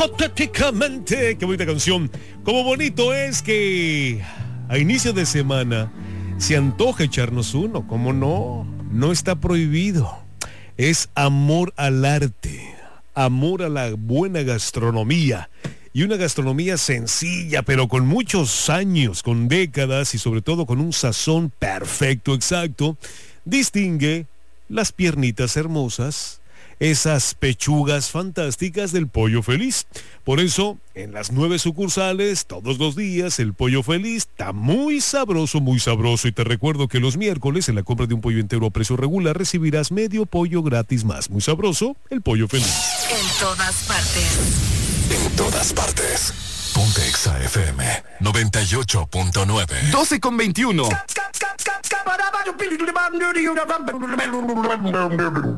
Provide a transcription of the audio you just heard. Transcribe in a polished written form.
Hipotéticamente, qué bonita canción. Como bonito es que a inicio de semana se antoja echarnos uno, ¿cómo no? No está prohibido. Es amor al arte, amor a la buena gastronomía. Y una gastronomía sencilla, pero con muchos años, con décadas y sobre todo con un sazón perfecto, exacto, distingue las piernitas hermosas, esas pechugas fantásticas del Pollo Feliz. Por eso, en las 9 sucursales, todos los días, el Pollo Feliz está muy sabroso, muy sabroso. Y te recuerdo que los miércoles, en la compra de un pollo entero a precio regular, recibirás medio pollo gratis más. Muy sabroso, el Pollo Feliz. En todas partes. En todas partes. Ponte Exa FM 98.9. 12:21.